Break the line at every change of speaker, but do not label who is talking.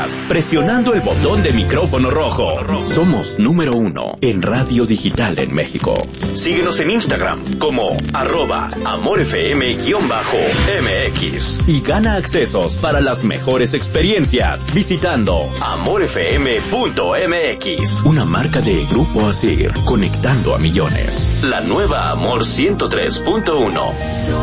escuchas presionando el botón de micrófono rojo. Somos número 1 en radio digital en México. Síguenos en Instagram como @amorfm_mx y gana accesos para las mejores experiencias visitando amorfm.mx. Una marca de Grupo Asir, conectando a millones. La nueva Amor 103.1.